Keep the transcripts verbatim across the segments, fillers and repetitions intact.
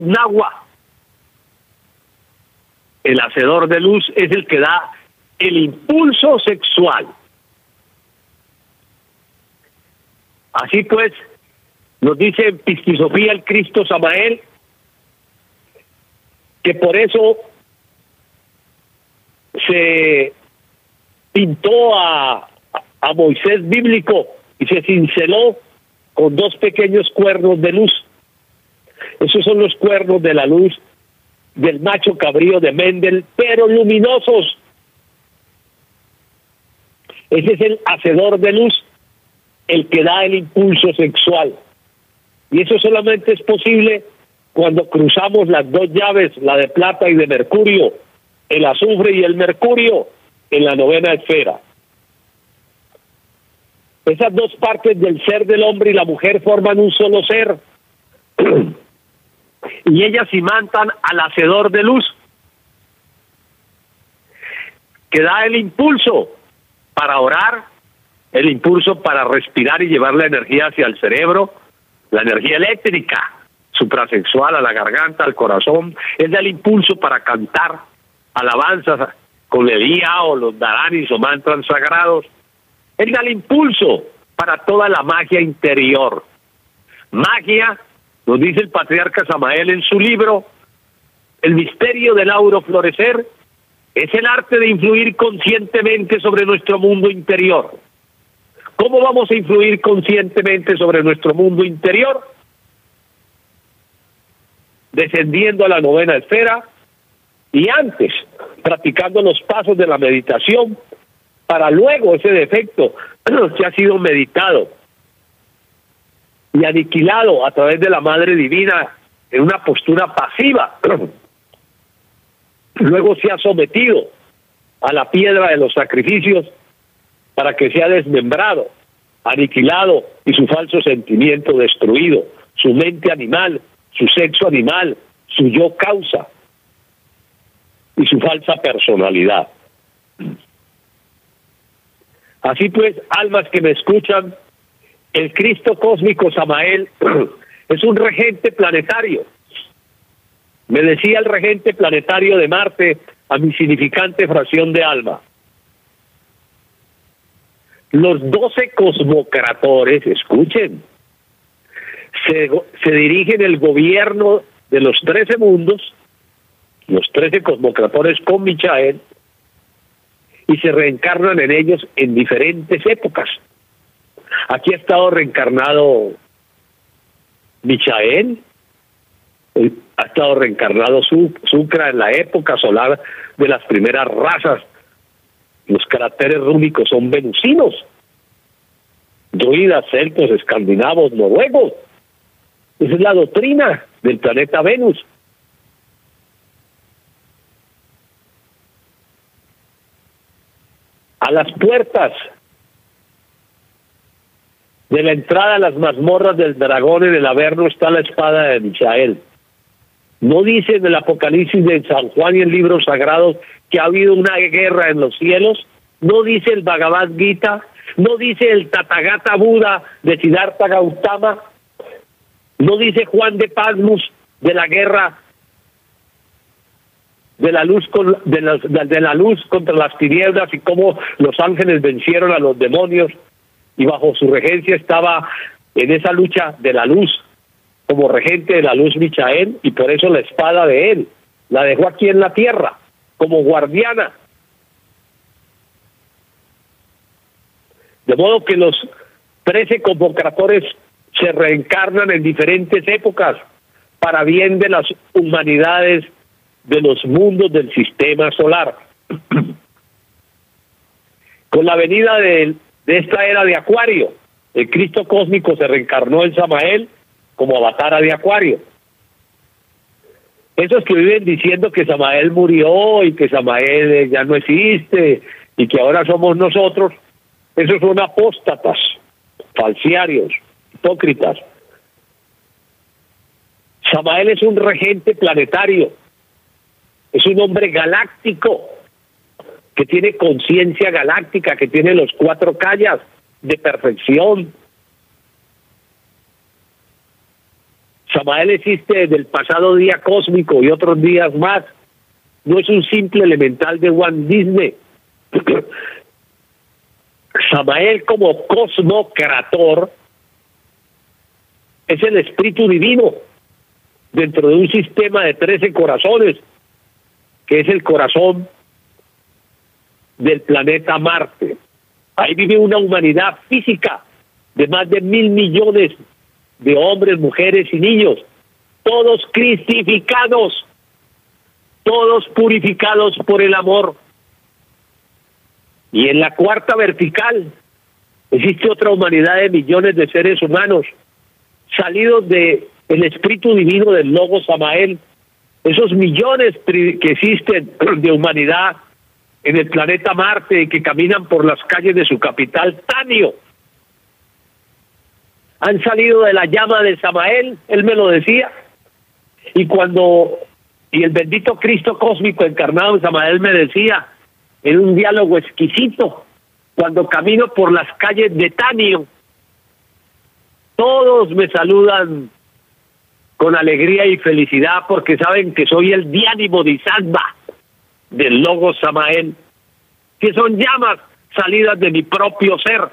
Nahua. El hacedor de luz es el que da el impulso sexual. Así pues, nos dice en Pistisofía el Cristo Samael, que por eso se pintó a, a Moisés bíblico y se cinceló con dos pequeños cuernos de luz. Esos son los cuernos de la luz del macho cabrío de Mendel, pero luminosos. Ese es el hacedor de luz, el que da el impulso sexual. Y eso solamente es posible cuando cruzamos las dos llaves, la de plata y de mercurio, el azufre y el mercurio, en la novena esfera. Esas dos partes del ser del hombre y la mujer forman un solo ser. Y ellas imantan al hacedor de luz, que da el impulso para orar, el impulso para respirar y llevar la energía hacia el cerebro, la energía eléctrica, suprasexual, a la garganta, al corazón. Él da el impulso para cantar alabanzas con el Ia o los Dharanis o mantras sagrados. Él da el impulso para toda la magia interior. Magia, nos dice el patriarca Samael en su libro, el misterio del auro florecer, es el arte de influir conscientemente sobre nuestro mundo interior. ¿Cómo vamos a influir conscientemente sobre nuestro mundo interior? Descendiendo a la novena esfera y antes practicando los pasos de la meditación, para luego ese defecto que ha sido meditado y aniquilado a través de la Madre Divina en una postura pasiva, luego se ha sometido a la piedra de los sacrificios para que sea desmembrado, aniquilado y su falso sentimiento destruido, su mente animal, su sexo animal, su yo causa y su falsa personalidad. Así pues, almas que me escuchan, el Cristo cósmico Samael es un regente planetario. Me decía el regente planetario de Marte a mi significante fracción de alma. Los doce cosmocratores, escuchen, se, se dirigen el gobierno de los trece mundos, los trece cosmocratores con Michael, y se reencarnan en ellos en diferentes épocas. Aquí ha estado reencarnado Michael, ha estado reencarnado Sucra en la época solar de las primeras razas. Los caracteres rúnicos son venusinos, druidas, celtos, escandinavos, noruegos. Esa es la doctrina del planeta Venus. A las puertas de la entrada a las mazmorras del dragón en el Averno está la espada de Michael. No dice en el Apocalipsis de San Juan y en libros sagrados que ha habido una guerra en los cielos. No dice el Bhagavad Gita, no dice el Tathagata Buda de Siddhartha Gautama, no dice Juan de Patmos de la guerra de la luz con, de, la, de la luz contra las tinieblas y cómo los ángeles vencieron a los demonios y bajo su regencia estaba en esa lucha de la luz como regente de la luz Michael, y por eso la espada de él la dejó aquí en la tierra como guardiana. De modo que los trece convocadores se reencarnan en diferentes épocas para bien de las humanidades de los mundos del sistema solar. Con la venida de, de esta era de Acuario, el Cristo cósmico se reencarnó en Samael como avatara de Acuario. Esos que viven diciendo que Samael murió y que Samael ya no existe y que ahora somos nosotros, esos son apóstatas, falsiarios, hipócritas. Samael es un regente planetario, es un hombre galáctico que tiene conciencia galáctica, que tiene los cuatro kayas de perfección. Samael existe desde el pasado día cósmico y otros días más. No es un simple elemental de Walt Disney. Samael, como cosmocrator, es el espíritu divino dentro de un sistema de trece corazones, que es el corazón del planeta Marte. Ahí vive una humanidad física de más de mil millones de hombres, mujeres y niños, todos cristificados, todos purificados por el amor. Y en la cuarta vertical existe otra humanidad de millones de seres humanos salidos de el espíritu divino del Logo Samael. Esos millones que existen de humanidad en el planeta Marte y que caminan por las calles de su capital, Tanio, han salido de la llama de Samael, él me lo decía, y cuando, y el bendito Cristo cósmico encarnado en Samael me decía, en un diálogo exquisito, cuando camino por las calles de Tanio, todos me saludan con alegría y felicidad porque saben que soy el diánimo de Isatba del Logo Samael, que son llamas salidas de mi propio ser.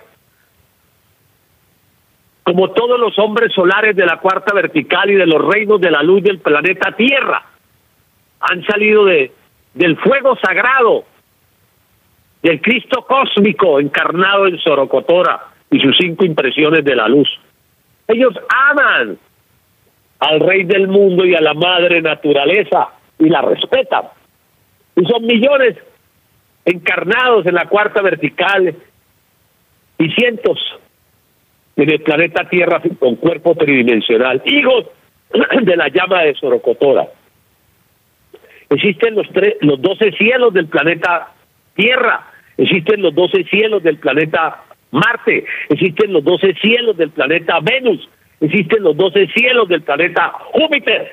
Como todos los hombres solares de la cuarta vertical y de los reinos de la luz del planeta Tierra, han salido de, del fuego sagrado, del Cristo cósmico encarnado en Sorocotora y sus cinco impresiones de la luz. Ellos aman al Rey del mundo y a la Madre Naturaleza y la respetan. Y son millones encarnados en la cuarta vertical y cientos en el planeta Tierra con cuerpo tridimensional, hijos de la llama de Sorocotora. Existen los tres, los doce cielos del planeta Tierra, existen los doce cielos del planeta Marte, existen los doce cielos del planeta Venus, existen los doce cielos del planeta Júpiter.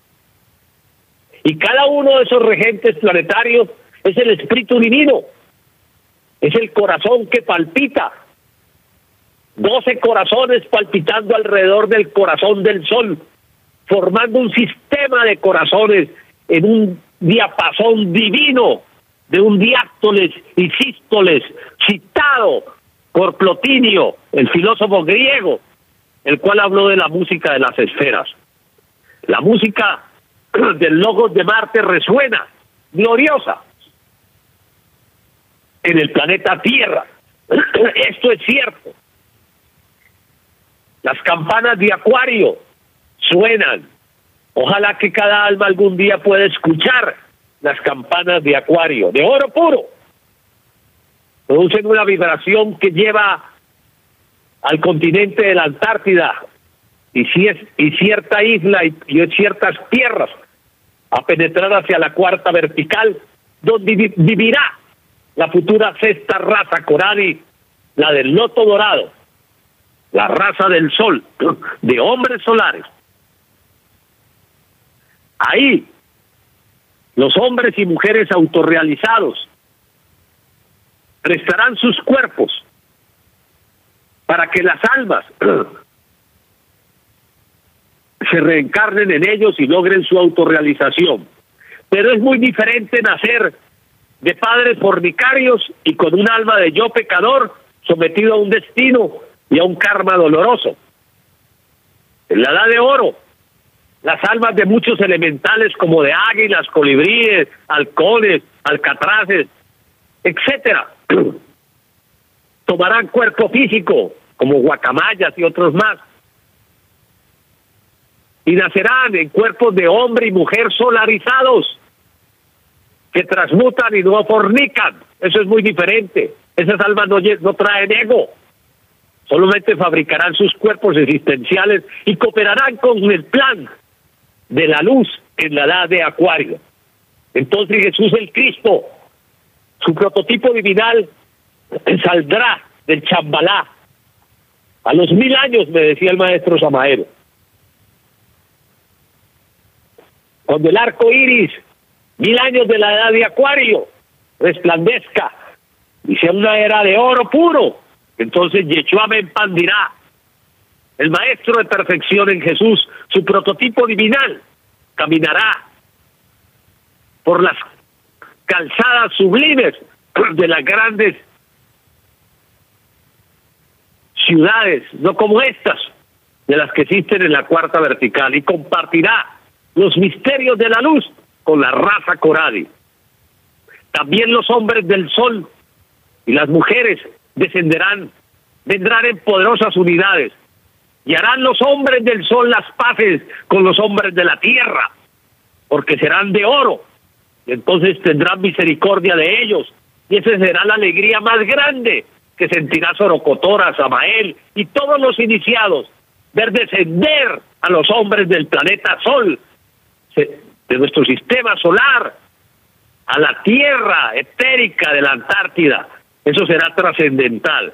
Y cada uno de esos regentes planetarios es el espíritu divino, es el corazón que palpita. Doce corazones palpitando alrededor del corazón del Sol, formando un sistema de corazones en un diapasón divino de un diástoles y sístoles citado por Plotinio, el filósofo griego, el cual habló de la música de las esferas. La música del Logos de Marte resuena, gloriosa, en el planeta Tierra. Esto es cierto. Las campanas de Acuario suenan. Ojalá que cada alma algún día pueda escuchar las campanas de Acuario, de oro puro. Producen una vibración que lleva al continente de la Antártida y, si es, y cierta isla y, y ciertas tierras a penetrar hacia la cuarta vertical, donde vivirá la futura sexta raza Corani, la del loto dorado, la raza del sol, de hombres solares. Ahí, los hombres y mujeres autorrealizados prestarán sus cuerpos para que las almas se reencarnen en ellos y logren su autorrealización. Pero es muy diferente nacer de padres fornicarios y con un alma de yo pecador sometido a un destino y a un karma doloroso. En la edad de oro, las almas de muchos elementales como de águilas, colibríes, halcones, alcatraces, etcétera, tomarán cuerpo físico como guacamayas y otros más y nacerán en cuerpos de hombre y mujer solarizados que transmutan y no fornican. Eso es muy diferente. Esas almas no, no traen ego, solamente fabricarán sus cuerpos existenciales y cooperarán con el plan de la luz en la edad de Acuario. Entonces Jesús el Cristo, su prototipo divinal, saldrá del Chambalá a los mil años, me decía el maestro Samael, cuando el arco iris, mil años de la edad de Acuario, resplandezca y sea una era de oro puro. Entonces Yeshua me expandirá el maestro de perfección en Jesús, su prototipo divinal, caminará por las calzadas sublimes de las grandes ciudades, no como estas, de las que existen en la cuarta vertical, y compartirá los misterios de la luz con la raza Coradi. También los hombres del sol y las mujeres descenderán, vendrán en poderosas unidades, y harán los hombres del sol las paces con los hombres de la tierra, porque serán de oro, y entonces tendrán misericordia de ellos, y esa será la alegría más grande que sentirá Sorocotora, Samael y todos los iniciados, ver descender a los hombres del planeta Sol, de nuestro sistema solar, a la tierra etérica de la Antártida. Eso será trascendental.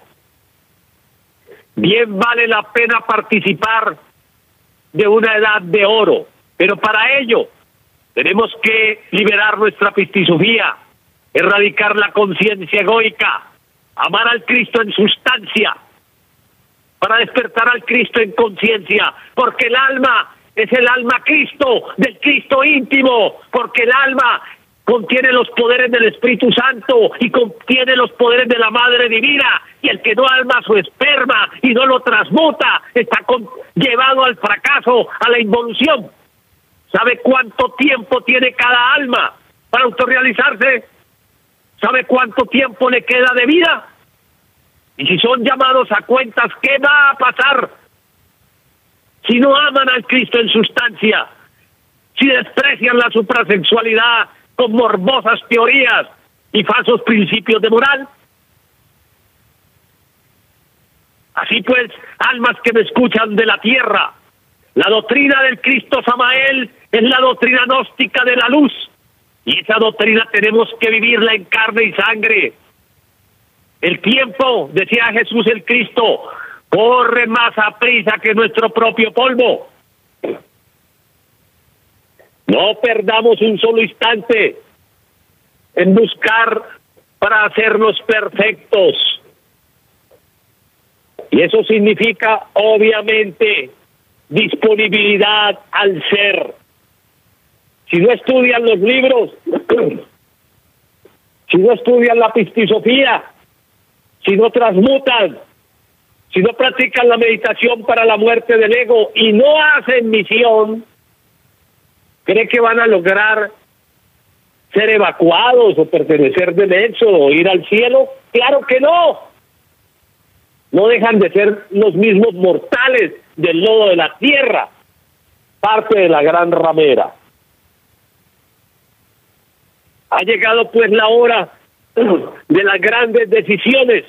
Bien vale la pena participar de una edad de oro, pero para ello tenemos que liberar nuestra pistisofía, erradicar la conciencia egoica, amar al Cristo en sustancia, para despertar al Cristo en conciencia, porque el alma es el alma Cristo, del Cristo íntimo, porque el alma contiene los poderes del Espíritu Santo y contiene los poderes de la Madre Divina, y el que no alma su esperma y no lo transmuta está con, llevado al fracaso, a la involución. ¿Sabe cuánto tiempo tiene cada alma para autorrealizarse? ¿Sabe cuánto tiempo le queda de vida? Y si son llamados a cuentas, ¿qué va a pasar si no aman al Cristo en sustancia? Si desprecian la suprasexualidad con morbosas teorías y falsos principios de moral. Así pues, almas que me escuchan de la tierra, la doctrina del Cristo Samael es la doctrina gnóstica de la luz, y esa doctrina tenemos que vivirla en carne y sangre. El tiempo, decía Jesús el Cristo, corre más aprisa que nuestro propio polvo. No perdamos un solo instante en buscar para hacernos perfectos. Y eso significa, obviamente, disponibilidad al ser. Si no estudian los libros, si no estudian la pistisofía, si no transmutan, si no practican la meditación para la muerte del ego y no hacen misión, ¿cree que van a lograr ser evacuados o pertenecer del éxodo o ir al cielo? ¡Claro que no! No dejan de ser los mismos mortales del lodo de la tierra, parte de la gran ramera. Ha llegado pues la hora de las grandes decisiones.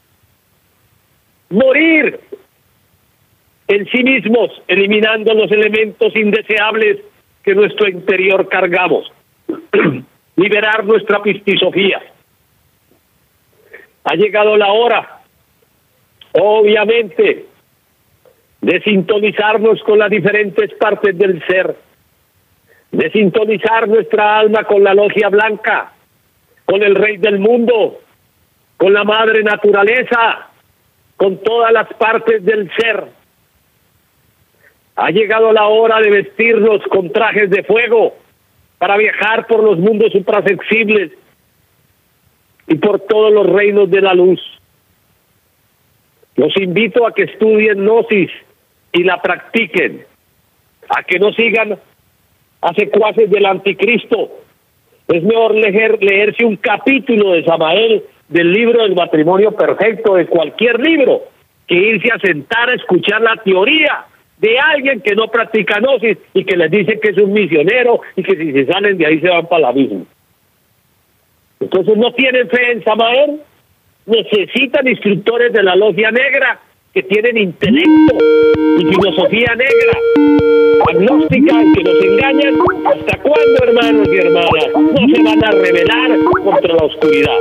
Morir en sí mismos, eliminando los elementos indeseables que nuestro interior cargamos. Liberar nuestra pistisofía. Ha llegado la hora, obviamente, de sintonizarnos con las diferentes partes del ser, de sintonizar nuestra alma con la logia blanca, con el rey del mundo, con la madre naturaleza, con todas las partes del ser. Ha llegado la hora de vestirnos con trajes de fuego para viajar por los mundos suprasensibles y por todos los reinos de la luz. Los invito a que estudien Gnosis y la practiquen, a que no sigan a secuaces del anticristo. Es mejor leer, leerse un capítulo de Samael del libro del matrimonio perfecto, de cualquier libro, que irse a sentar a escuchar la teoría de alguien que no practica Gnosis y que les dice que es un misionero y que si se salen de ahí se van para el abismo. Entonces no tienen fe en Samael, necesitan instructores de la logia negra que tienen intelecto y filosofía negra, agnóstica, que nos engañan. ¿Hasta cuándo, hermanos y hermanas? No se van a rebelar contra la oscuridad.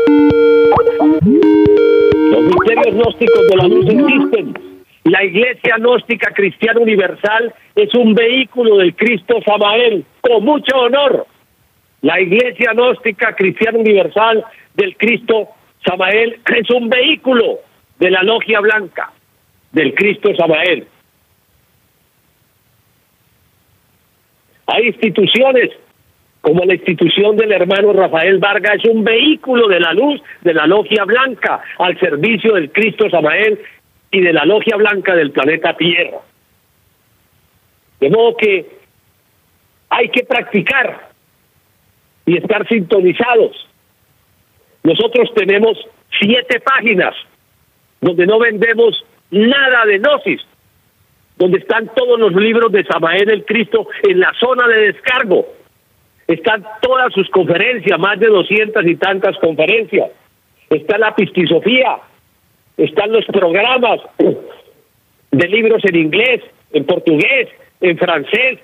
Los misterios gnósticos de la luz existen. La Iglesia Gnóstica Cristiana Universal es un vehículo del Cristo Samael, con mucho honor. La Iglesia Gnóstica Cristiana Universal del Cristo Samael es un vehículo de la logia blanca del Cristo Samael. Hay instituciones como la institución del hermano Rafael Vargas, es un vehículo de la luz de la Logia Blanca al servicio del Cristo Samael y de la Logia Blanca del planeta Tierra. De modo que hay que practicar y estar sintonizados. Nosotros tenemos siete páginas donde no vendemos nada de gnosis, donde están todos los libros de Samael el Cristo en la zona de descargo. Están todas sus conferencias, más de doscientas y tantas conferencias. Está la Pistisofía, están los programas de libros en inglés, en portugués, en francés.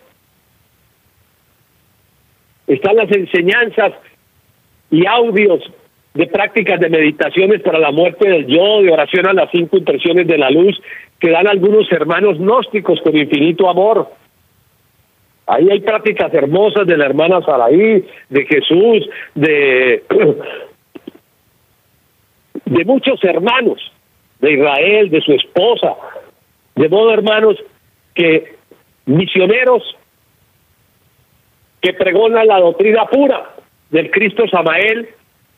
Están las enseñanzas y audios de prácticas de meditaciones para la muerte del yo, de oración a las cinco impresiones de la luz, que dan algunos hermanos gnósticos con infinito amor. Ahí hay prácticas hermosas de la hermana Saraí, de Jesús, de, de muchos hermanos, de Israel, de su esposa. De modo, hermanos, que misioneros que pregonan la doctrina pura del Cristo Samael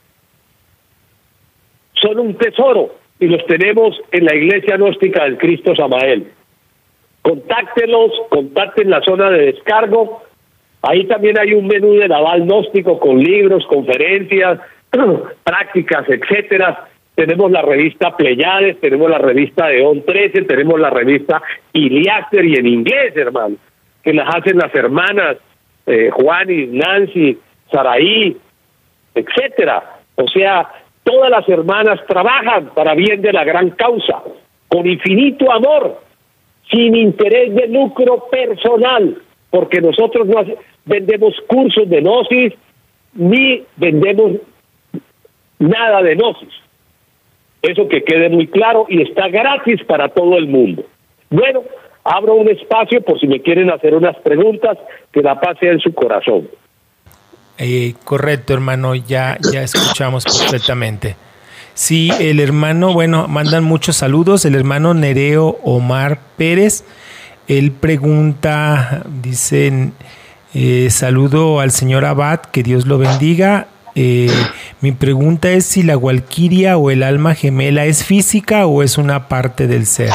son un tesoro y los tenemos en la iglesia gnóstica del Cristo Samael. Contáctenlos, contacten la zona de descargo. Ahí también hay un menú de naval gnóstico con libros, conferencias, prácticas, etcétera. Tenemos la revista Pleiades, tenemos la revista Eón trece, tenemos la revista Iliaster y en inglés, hermano, que las hacen las hermanas eh, Juani, Nancy, Saraí, etcétera. O sea, todas las hermanas trabajan para bien de la gran causa, con infinito amor, sin interés de lucro personal, porque nosotros no hace, vendemos cursos de gnosis, ni vendemos nada de gnosis. Eso que quede muy claro, y está gratis para todo el mundo. Bueno, abro un espacio por si me quieren hacer unas preguntas, que la paz sea en su corazón. Eh, correcto, hermano, ya, ya escuchamos perfectamente. Sí, el hermano, bueno, mandan muchos saludos. El hermano Nereo Omar Pérez, él pregunta, dice, eh, saludo al señor Abad, que Dios lo bendiga. Eh, mi pregunta es si la Walquiria o el alma gemela es física o es una parte del ser.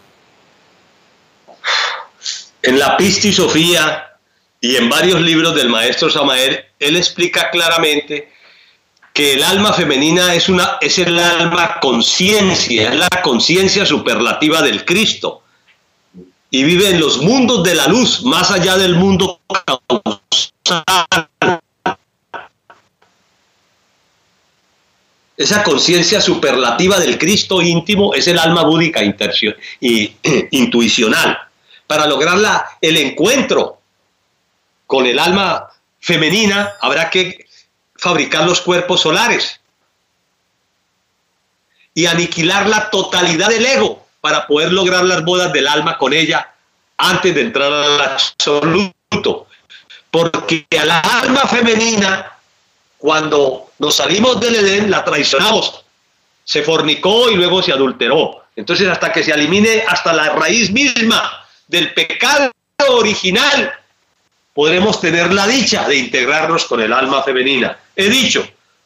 En la Pistisofía y en varios libros del maestro Samael, él explica claramente que el alma femenina es, una, es el alma conciencia, es la conciencia superlativa del Cristo, y vive en los mundos de la luz, más allá del mundo causal. Esa conciencia superlativa del Cristo íntimo es el alma búdica intercio, y, intuicional. Para lograr la, el encuentro con el alma femenina, habrá que fabricar los cuerpos solares y aniquilar la totalidad del ego para poder lograr las bodas del alma con ella antes de entrar al absoluto. Porque a la alma femenina, cuando nos salimos del Edén, la traicionamos, se fornicó y luego se adulteró. Entonces, hasta que se elimine hasta la raíz misma del pecado original, podremos tener la dicha de integrarnos con el alma femenina. He dicho.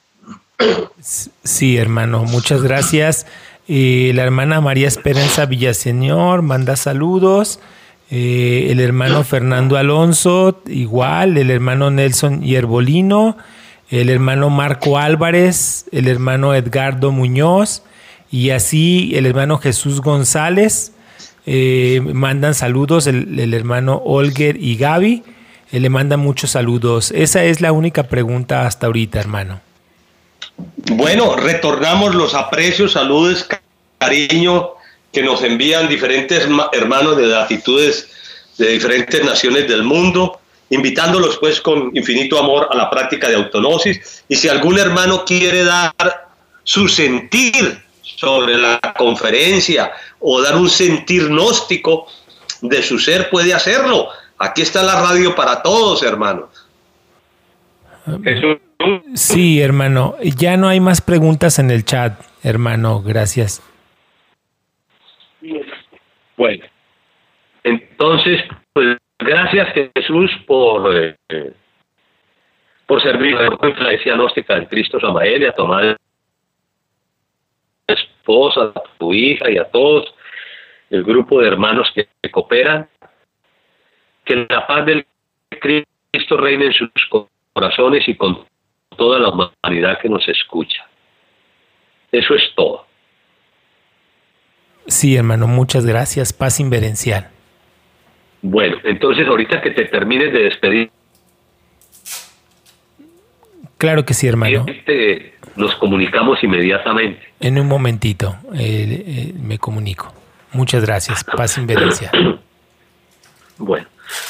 Sí, hermano, muchas gracias. Eh, la hermana María Esperanza Villaseñor manda saludos. Eh, el hermano Fernando Alonso, igual. El hermano Nelson Yerbolino. El hermano Marco Álvarez. El hermano Edgardo Muñoz. Y así el hermano Jesús González. Eh, mandan saludos. El, el hermano Olger y Gaby. Eh, le mandan muchos saludos. Esa es la única pregunta hasta ahorita, hermano. Bueno, retornamos los aprecios, saludos, cariño que nos envían diferentes hermanos de latitudes de diferentes naciones del mundo, invitándolos pues con infinito amor a la práctica de autognosis. Y si algún hermano quiere dar su sentir sobre la conferencia o dar un sentir gnóstico de su ser, puede hacerlo. Aquí está la radio para todos, hermanos. Jesús. Sí, hermano. Ya no hay más preguntas en el chat, hermano. Gracias. Bueno, entonces, pues gracias, Jesús, por, eh, por servir a la Iglesia Gnóstica del Cristo Samael y a tu madre esposa, a tu hija y a todos el grupo de hermanos que, que cooperan. Que la paz del Cristo reine en sus corazones y con toda la humanidad que nos escucha. Eso es todo. Sí, hermano, muchas gracias. Paz inverencial. Bueno, entonces ahorita que te termines de despedir. Claro que sí, hermano. Te, nos comunicamos inmediatamente. En un momentito eh, eh, me comunico. Muchas gracias. Paz inverencial. Bueno.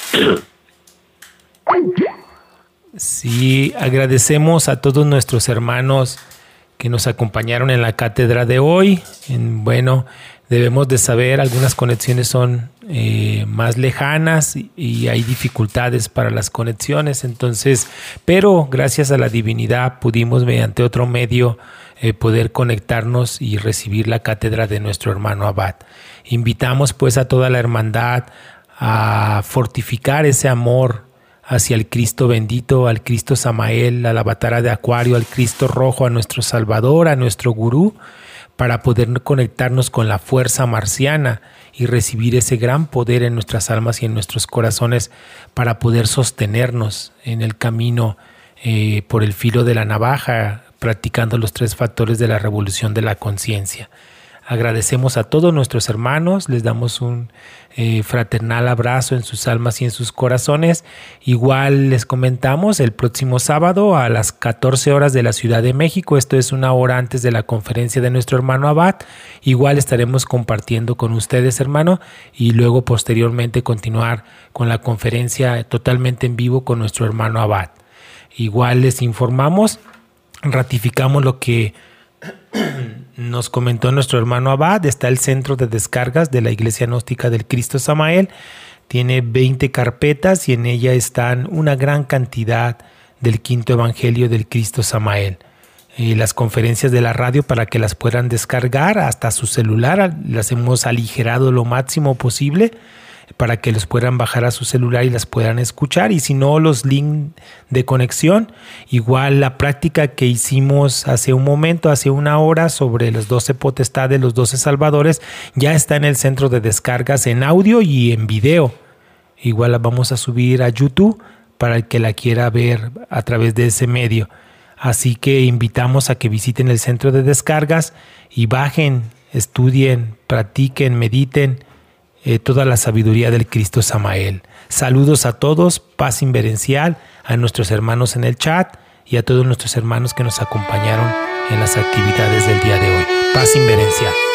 Sí, agradecemos a todos nuestros hermanos que nos acompañaron en la cátedra de hoy. En, bueno, debemos de saber, algunas conexiones son eh, más lejanas y, y hay dificultades para las conexiones, entonces, pero gracias a la divinidad pudimos mediante otro medio eh, poder conectarnos y recibir la cátedra de nuestro hermano Abad. Invitamos pues a toda la hermandad a fortificar ese amor hacia el Cristo bendito, al Cristo Samael, a la Avatara de Acuario, al Cristo rojo, a nuestro Salvador, a nuestro Gurú, para poder conectarnos con la fuerza marciana y recibir ese gran poder en nuestras almas y en nuestros corazones para poder sostenernos en el camino eh, por el filo de la navaja, practicando los tres factores de la revolución de la conciencia. Agradecemos a todos nuestros hermanos, les damos un eh, fraternal abrazo en sus almas y en sus corazones. Igual les comentamos el próximo sábado a las catorce horas de la Ciudad de México, esto es una hora antes de la conferencia de nuestro hermano Abad. Igual estaremos compartiendo con ustedes, hermano, y luego posteriormente continuar con la conferencia totalmente en vivo con nuestro hermano Abad. Igual les informamos, ratificamos lo que nos comentó nuestro hermano Abad. Está el centro de descargas de la Iglesia Gnóstica del Cristo Samael. Tiene veinte carpetas y en ella están una gran cantidad del quinto evangelio del Cristo Samael. Eh, las conferencias de la radio, para que las puedan descargar hasta su celular, las hemos aligerado lo máximo posible para que los puedan bajar a su celular y las puedan escuchar, y si no, los links de conexión. Igual la práctica que hicimos hace un momento, hace una hora, sobre los doce potestades, los doce salvadores, ya está en el centro de descargas en audio y en video. Igual la vamos a subir a YouTube para el que la quiera ver a través de ese medio. Así que invitamos a que visiten el centro de descargas y bajen, estudien, practiquen, mediten Eh, toda la sabiduría del Cristo Samael. Saludos a todos, paz inverencial, a nuestros hermanos en el chat y a todos nuestros hermanos que nos acompañaron en las actividades del día de hoy. Paz inverencial.